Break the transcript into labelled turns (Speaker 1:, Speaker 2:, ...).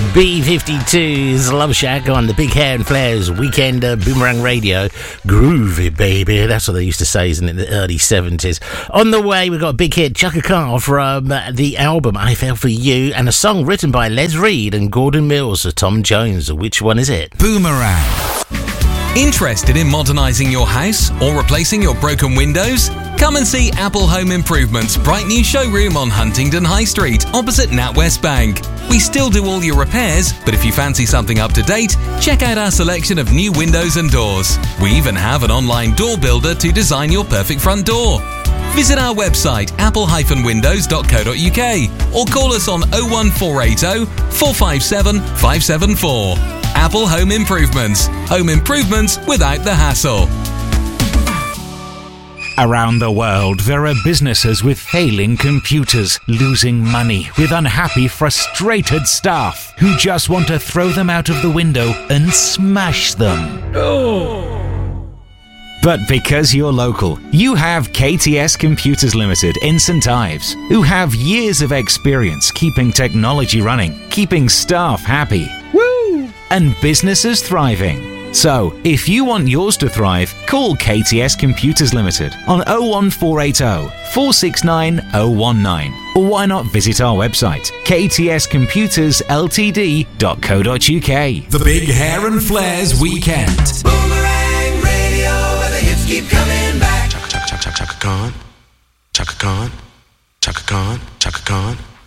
Speaker 1: B-52's Love Shack on the Big Hair and Flares Weekend Boomerang Radio. Groovy, baby. That's what they used to say, isn't it, in the early 70s. On the way, we've got a big hit, Chaka Khan, from the album I Fell For You, and a song written by Les Reed and Gordon Mills for Tom Jones. Which one is it?
Speaker 2: Boomerang. Interested in modernising your house or replacing your broken windows? Come and see Apple Home Improvement's bright new showroom on Huntingdon High Street, opposite NatWest Bank. We still do all your repairs, but if you fancy something up to date, check out our selection of new windows and doors. We even have an online door builder to design your perfect front door. Visit our website apple-windows.co.uk or call us on 01480 457 574. Apple Home Improvements. Home improvements without the hassle.
Speaker 3: Around the world, there are businesses with failing computers, losing money, with unhappy, frustrated staff who just want to throw them out of the window and smash them. But because you're local, you have KTS Computers Limited in St Ives, who have years of experience keeping technology running, keeping staff happy, and businesses thriving. So, if you want yours to thrive, call KTS Computers Limited on 01480 469 019. Or why not visit our website, ktscomputersltd.co.uk.
Speaker 4: The Big Hair and Flares Weekend.
Speaker 5: Boomerang Radio, where the hits keep coming back.
Speaker 6: Chaka Khan, Chaka Khan, Chaka Khan, Chaka Khan, Chaka Khan.